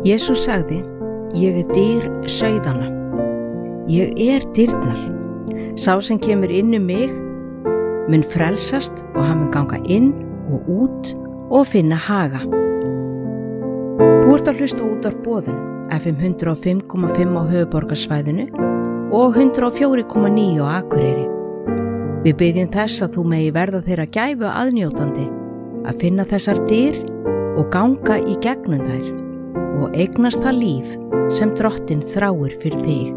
Jesús sagði, ég dyr sauðanna. Ég dyrnar. Sá sem kemur inn mig mun frelsast og hann mun ganga inn og út og finna haga. Þú ert að hlusta út af boðun FM 105,5 á höfuðborgarsvæðinu og 104,9 á Akureyri. Við biðjum þess að þú megi verða þeirra gæfu aðnjótandi að finna þessar dyr og ganga í gegnum þær og eignast það líf sem Drottinn þráir fyrir þig.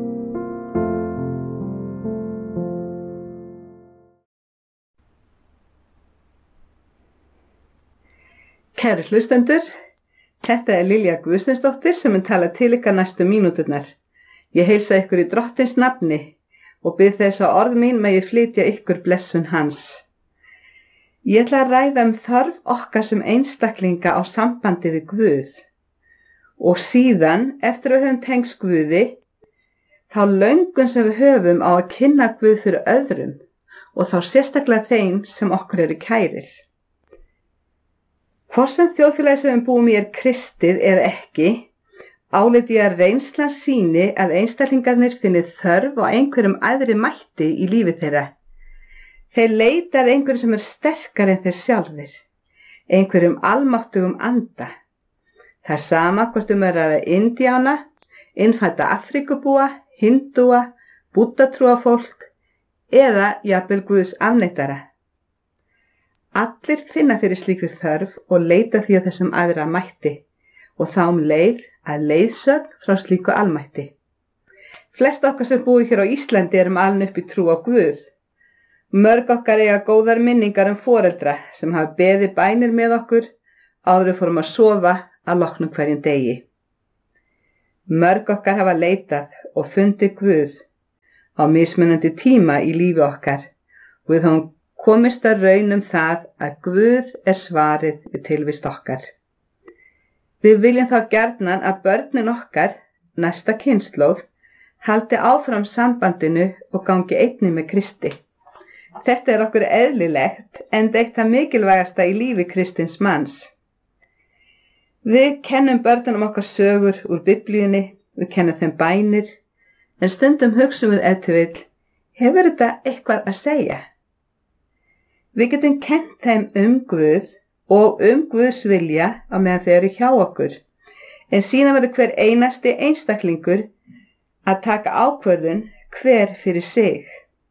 Kæru hlustendur, þetta Lilja Guðsteinsdóttir sem mun tala til ykkar næstu mínúturnar. Ég heilsa ykkur í Drottins nafni og bið þess að orð mín megi flytja ykkur blessun hans. Ég ætla að ræða þörf okkar sem einstaklinga á sambandi við Guð. Og síðan, eftir að við höfum tengst Guði, þá löngun sem við höfum á að kynna Guð fyrir öðrum og þá sérstaklega þeim sem okkur eru kærir. Hvort sem þjóðfélagi sem við búum í kristið eða ekki, álít ég að reynslan sýni að einstaklingarnir finni þörf á einhverjum æðri mætti í lífi þeirra. Þeir leita að einhverjum sem sterkari en þeir sjálfir, einhverjum almáttugum anda. Það sama hvort að ræða indíána, innfædda Afríkubúa, hindúa, búddatrúafólk eða jafnvel Guðs afneitara. Allir finna fyrir slíkri þörf og leita því að þessum aðra mætti og þá leið að leiðsögn frá slíku almætti. Flest okkar sem búi hér á Íslandi erum alin upp í trú á Guð. Mörg okkar eiga góðar minningar foreldra sem hafa beðið bænir með okkur áður við fórum að sofa að loknum hverjum degi. Mörg okkar hafa leitað og fundið Guð á mismunandi tíma í lífi okkar og við höfum komist að raun það að Guð svarið við tilvist okkar. Við viljum þá gjarnan að börnin okkar, næsta kynslóð, haldi áfram sambandinu og gangi einnig með Kristi. Þetta okkur eðlilegt en eitt það mikilvægasta í lífi kristins manns. Við kennum börnunum okkar sögur úr Biblíunni, við kennum þeim bænir, en stundum hugsum við ef til vill, hefur þetta eitthvað að segja? Við getum kennt þeim Guð og Guðs vilja á meðan þeir eru hjá okkur, en síðan verður hver einasti einstaklingur að taka ákvörðun hver fyrir sig.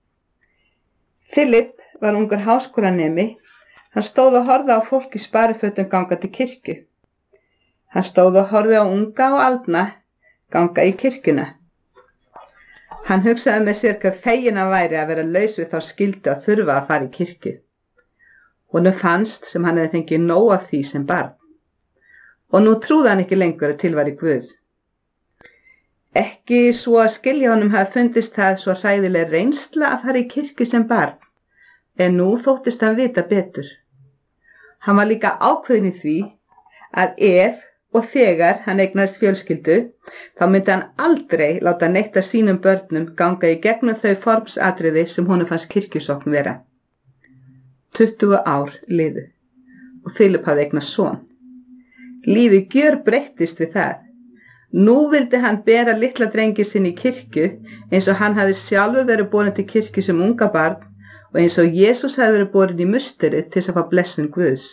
Philip var ungur háskólanemi, hann stóð og horfði á fólk í sparifötum ganga til kirkju. Hann stóð og horfði á unga og aldna ganga í kirkjuna. Hann hugsaði með sér hvað feginn hann væri að vera laus við þá skyldu að þurfa að fara í kirkju. Honum fannst sem hann hefði fengið nóg af því sem barn. Og nú trúði hann ekki lengur að til væri Guð. Ekki svo að skilja honum hafi fundist það svo hræðileg reynsla að fara í kirkju sem barn, en nú þóttist hann vita betur. Hann var líka ákveðinn í því að ef og þegar hann eignaðist fjölskyldu, þá myndi hann aldrei láta neitt af sínum börnum ganga í gegnum þau formsatriði sem honum fannst kirkjusókn vera. 20 ár liðu og Philip hafði eignast son. Lífið gjörbreyttist við það. Nú vildi hann bera litla drenginn sinn í kirkju eins og hann hafði sjálfur verið borinn til kirkju sem unga barn og eins og Jesús hafði verið borinn í musterið til að fá blessun Guðs.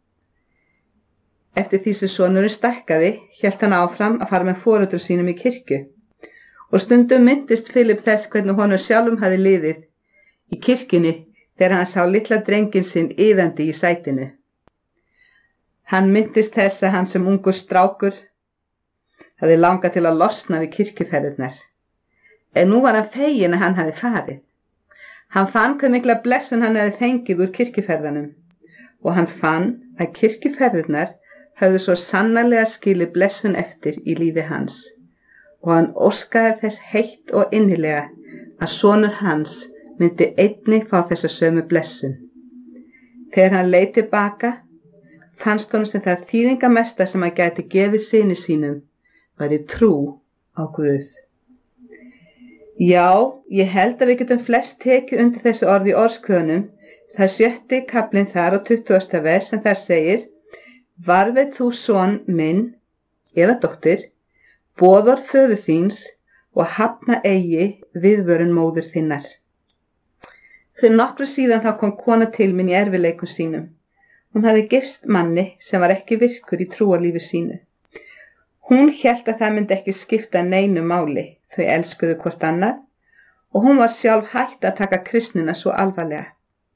Eftir því sem sonurinn stækkaði, hélt hann áfram að fara með foreldrum sínum í kirkju og stundum minntist Philip þess hvernig honum sjálfum hafði liðið í kirkjunni þegar hann sá litla drenginn sinn iðandi í sætinu. Hann minntist þess að hann sem ungur strákur hafði langað til að losna við kirkjuferðirnar, en nú var hann feginn að hann hafði farið. Hann fann hvað mikla blessun hann hafði fengið úr kirkjuferðanum og hann fann að kirkjuferðirnar höfðu svo sannarlega skilið blessun eftir í lífi hans og hann óskaði þess heitt og innilega að sonur hans myndi einnig fá þessa sömu blessun. Þegar hann leit tilbaka, fannst honum sem það þýðingamesta sem hann gæti gefið syni sínum væri trú á Guð. Já, ég held að við getum flest tekið undir þessu orð í orðskvöðunum. Það er 6. kaflinn þar á 20. vers sem þar segir: Varðveit þú son minn, eða dóttir, boðorð föður þíns og hafna eigi viðvörun móður þinnar. Fyrir nokkru síðan þá kom kona til mín í erfiðleikum sínum. Hún hafði gifst manni sem var ekki virkur í trúarlífi sínu. Hún hélt að það myndi ekki skipta neinu máli, þau elskuðu hvort annað og hún var sjálf hætt að taka kristnina svo alvarlega.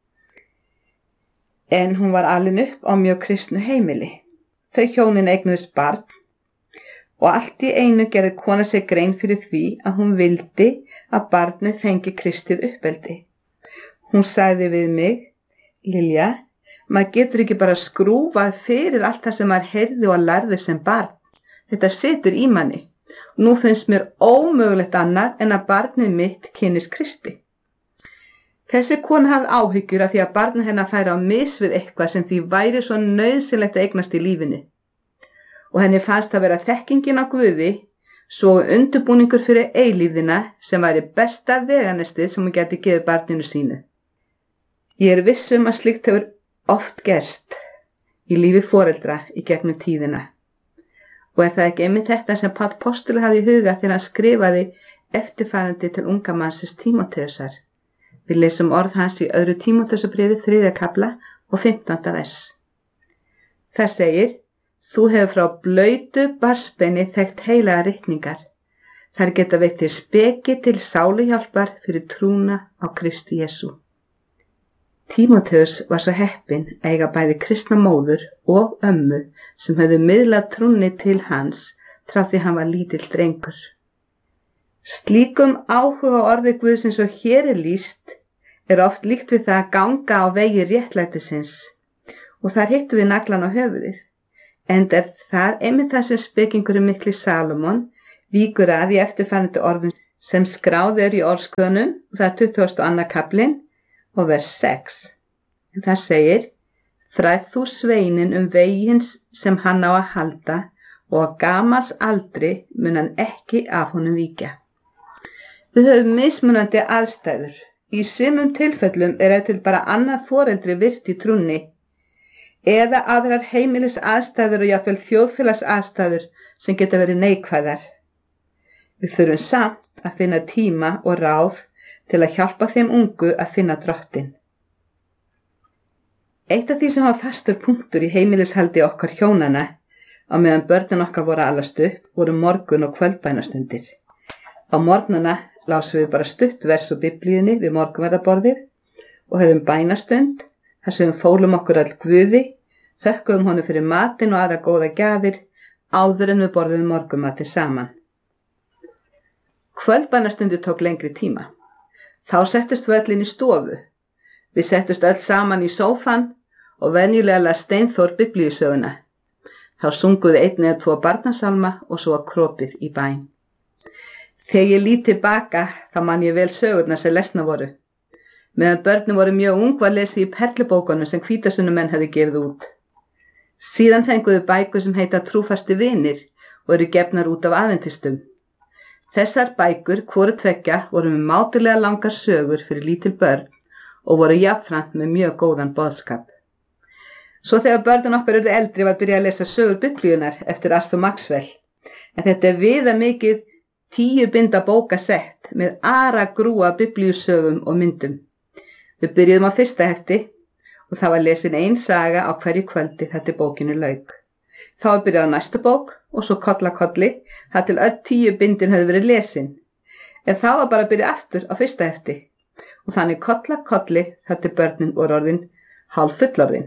En hún var alin upp á mjög kristnu heimili. Þau hjónin eignuðust barn og allt í einu gerði kona sér grein fyrir því að hún vildi að barnið fengi kristið uppeldi. Hún sagði við mig, Lilja, maður getur ekki bara skrúfað fyrir allt það sem maður heyrði og lærði sem barn. Þetta situr í manni. Nú finnst mér ómögulegt annað en að barnið mitt kynnist Kristi. Þessi kona hafði áhyggjur af því að barnið hennar færi á mis við eitthvað sem því væri svo nauðsynlegt að eignast í lífinu. Og henni fannst að vera þekkingin á Guði, svo undirbúningur fyrir eilífðina sem væri besta veganestið sem hún gæti gefið barninu sínu. Ég er viss að slíkt hefur oft gerst í lífi foreldra í gegnum tíðina. Og er það ekki einmitt þetta sem Páll postuli hafði í huga þegar hann skrifaði eftirfarandi til unga mannsins Tímóteusar. Við lesum orð hans í 2. Tímóteusarbréfi 3. kafla og 15. vers. Það segir, þú hefur frá blautu barnsbeini þekkt heilaga ritningar. Þær geta veitt þér speki til sáluhjálpar fyrir trúna á Kristi Jesú. Tímóteus var svo heppinn að eiga bæði kristna móður og ömmu sem höfðu miðlað trúnni til hans frá því hann var lítill drengur. Slíkum áhuga orði Guðsins og hér er lýst er oft líkt við það að ganga á vegi réttlætisins og þar hittum við naglan á höfuðið. Enda er það einmitt það sem spekingurinn mikli Salomon víkur að í eftirfarandi orðum sem skráð er í orðskvönum, það er 22. kaplinn og vers 6. En það segir, fræð þú sveinin vegins sem hann á að halda og á gamals aldri mun hann ekki af honum víkja. Við höfum mismunandi aðstæður. Í sumum tilfellum er til bara annað foreldri virt í trúnni eða aðrar heimilis aðstæður og jafnvel þjóðfélags aðstæður sem geta verið neikvæðar. Við þurfum samt að finna tíma og ráð til að hjálpa þeim ungu að finna drottinn. Eitt af því sem var fastur punktur í heimilishaldi okkar hjónana á meðan börnin okkar voru að alast upp voru morgun- og kvöldbænastundir. Á morgnana lásum við bara stutt vers úr biblíunni við morgunverðarborðið og höfðum bænastund þar sem við fólum okkur all Guði, þökkuðum honum fyrir matinn og aðra góða gjafir áður en við borðum morgunmatinn saman. Kvöldbænastundi tók lengri tíma. Þá settust við öll inn í stofu. Við settust öll saman í sófan og venjulega las Steinþór biblíusöguna. Þá sunguðu 1 eða 2 barnasalma og svo kropið í bæn. Þegar ég lít tilbaka þá man ég vel sögurnar sem lesna voru. Meðan börnin voru mjög ung var lesið í perlubókunum sem hvítasunnumenn hefði gefið út. Síðan fenguðu bækur sem heita Trúfasti vinir og eru gefnar út af aðventistum. Þessar bækur, hvoru tveggja, voru með mátulega langar sögur fyrir lítil börn og voru jafnframt með mjög góðan boðskap. Svo þegar börnin okkar urðu eldri var byrjað að lesa sögur biblíunar eftir Arthur Maxwell. En þetta er viðamikið 10 binda bókasett með aragrúa biblíusögum og myndum. Við byrjuðum á fyrsta hefti og það var lesin ein saga á hverju kvöldi þar til bókinu lauk. Þá var byrjað á næstu bók og svo kollakolli þar til öll 10 bindin hefði verið lesin. En þá var bara að byrja aftur á fyrsta hefti og þannig kollakolli þar til börnin voru orðin hálf fullorðin.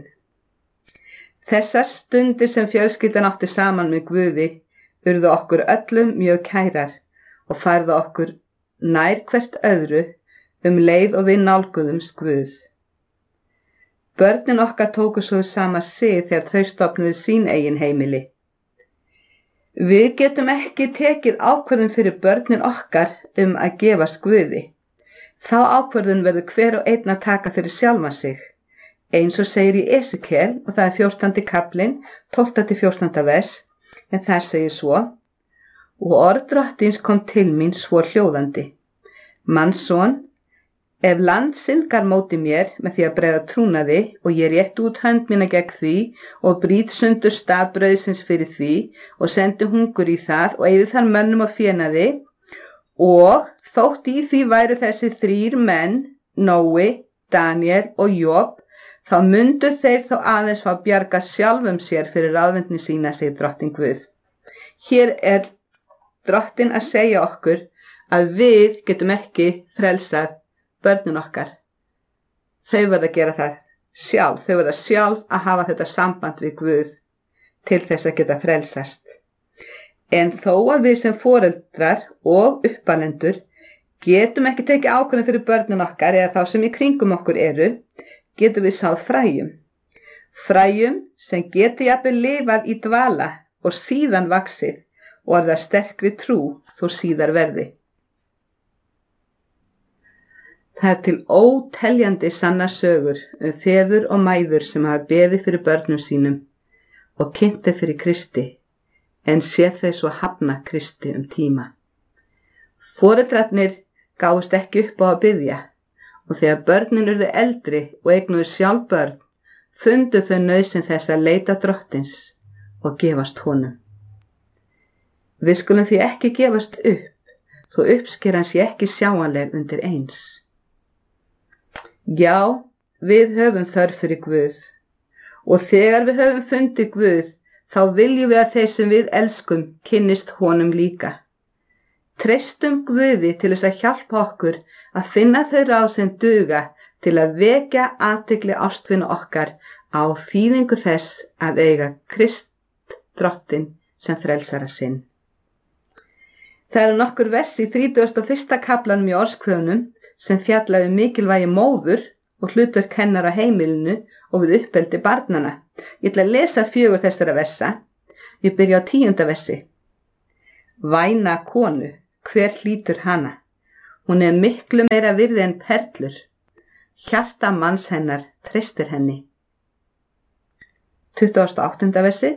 Þessar stundir sem fjölskyldan átti saman með Guði urðu okkur öllum mjög kærar og færðu okkur nær hvert öðru leið og við nálguðumst Guð. Börnin okkar tóku svo sama sig þegar þau stofnuðu sín eigin heimili. Við getum ekki tekið ákvörðun fyrir börnin okkar að gefast Guði. Þá ákvörðun verður hver og einn að taka fyrir sjálfan sig. Eins og segir í Esekiel og það er 14. kaplinn, 12-14. vers, en þar segir svo: Og orð Drottins kom til mín svo hljóðandi: Mannsson, Ef land syndgar móti mér með því að bregða trúnaði og ég rétti út hönd mína gegn því og brýt sundur staf brauðsins fyrir því og sendi hungur í það og eyði þar mönnum og fénaði, og þótt í því væru þessi 3 menn, Nói, Daniel og Job, þá mundu þeir þó aðeins fá bjarga sjálfum sér fyrir ráðvendni sína, segir drottinn Guð. Hér er drottinn að segja okkur að við getum ekki frelsað börnin okkar. Þau verða að gera það sjálf. Þau verða sjálf að hafa þetta samband við Guð til þess að geta frelsast. En þó að við sem foreldrar og uppalendur getum ekki tekið ákvörðun fyrir börnin okkar eða þá sem í kringum okkur eru, getum við sáð fræjum. Fræjum sem geti jafnvel lifað í dvala og síðan vaxið og orðað sterkri trú þó síðar verði. Það er til óteljandi sannar sögur feður og mæður sem hafa beðið fyrir börnum sínum og kynnt þau fyrir Kristi, en séð þau svo hafna Kristi tíma. Foreldrarnir gáfust ekki upp á að biðja, og þegar börnin urðu eldri og eignuðu sjálf börn, fundu þau nauðsyn þess að leita drottins og gefast honum. Við skulum því ekki gefast upp, þó uppskeran sé ekki sjáanleg undir eins. Já, við höfum þörf fyrir Guð, og þegar við höfum fundið Guð, þá viljum við að þeir sem við elskum kynnist honum líka. Treystum Guði til þess að hjálpa okkur að finna þau ráð sem duga til að vekja athygli ástvina okkar á þýðingu þess að eiga Krist drottinn sem frelsara sinn. Það eru nokkur vers í 31. kaflanum í Orðskviðunum sem fjallaði mikilvægi móður og hlutverk hennar á heimilinu og við uppeldi barnanna. Ég ætla að lesa 4 þessara versa. Ég byrja á 10. versi. Væna konu, hver hlýtur hana? Hún er miklu meira virði en perlur. Hjarta manns hennar treystir henni. 28. versi.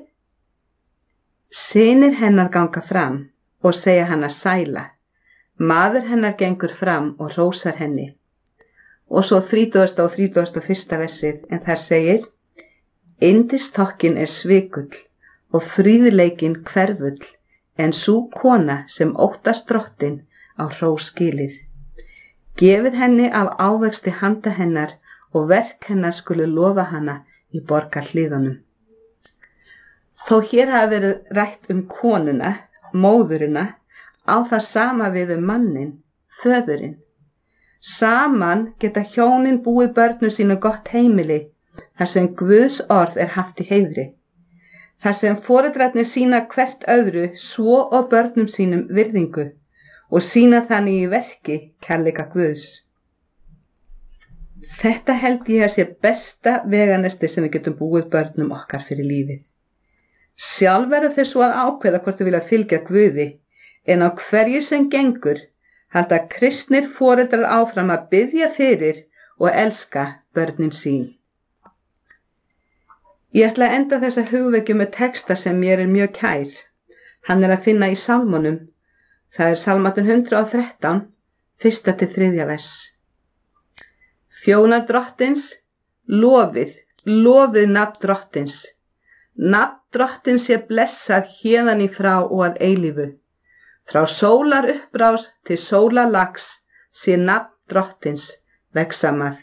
Synir hennar ganga fram og segja hana sæla. Maður hennar gengur fram og hrósar henni. Og svo 30. og 31. versið, en þar segir: Yndistokkin er svikull og fríðleikinn hverfull, en sú kona sem óttast drottinn á hrós skilið. Gefið henni af ávexti handa hennar og verk hennar skulu lofa hana í borgarhliðunum. Þó hér hafi verið rætt konuna, móðurina, á það sama við mannin, föðurinn. Saman geta hjónin búið börnum sínu gott heimili, þar sem Guðs orð er haft í heiðri. Þar sem foreldrarnir sýna hvert öðru svo og börnum sínum virðingu og sýna þannig í verki kærleika Guðs. Þetta held ég að sé besta veganesti sem við getum búið börnum okkar fyrir lífið. Sjálf verða þau svo að ákveða hvort þau vilja fylgja Guði, en á hverju sem gengur halda kristnir foreldrar áfram að biðja fyrir og elska börnin sín. Ég ætla að enda þessa hugvekju með texta sem mér er mjög kær. Hann er að finna í Sálmunum. Það er Sálmatinn 113, 1-3 vers. Þjónar drottins, lofið, lofið nafn drottins. Nafn drottins sé blessað héðan í frá og að eilífu. Frá sólar uppbrás til sólarlags sé nafn drottins vegsamað.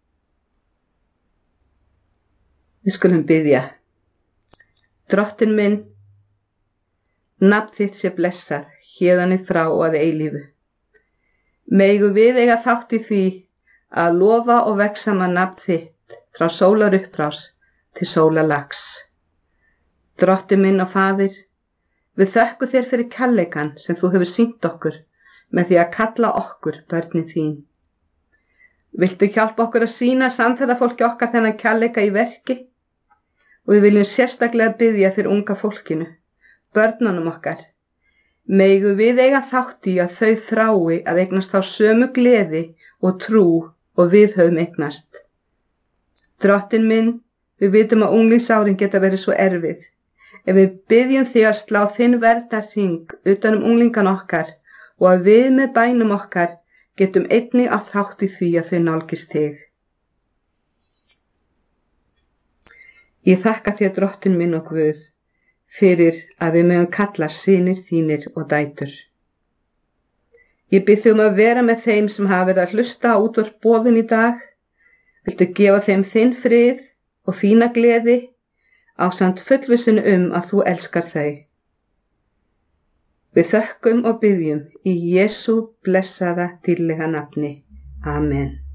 Við skulum biðja. Drottinn minn, nafn þitt sé blessað héðan í frá og að eilífu. Megum við eiga þátt í því að lofa og vegsama nafn þitt frá sólar uppbrás til sólarlags. Drottinn minn og Faðir, við þökkum þér fyrir kærleikann sem þú hefur sýnt okkur með því að kalla okkur börnin þín. Viltu hjálpa okkur að sýna samferðafólki okkar þennan kærleika í verki? Og við viljum sérstaklega biðja fyrir unga fólkinu, börnunum okkar. Megum við eiga þátt í að þau þrái að eignast þá sömu gleði og trú og við höfum eignast. Drottinn minn, við vitum að unglingsárin geta verið svo erfið. Ef við biðjum þig að slá þinn verndarhring utan unglingan okkar og að við með bænum okkar getum einnig átt þátt í því að þau nálgist þig. Ég þakka þér, Drottinn minn og Guð, fyrir að við megum kalla synir þínir og dætur. Ég bið þig að vera með þeim sem hafa verið að hlusta á útvarpsboðun í dag. Viltu gefa þeim þinn frið og þína gleði ásamt fullvissinu að þú elskar þau. Við þökkum og biðjum í Jesú blessaða dýrlega nafni. Amen.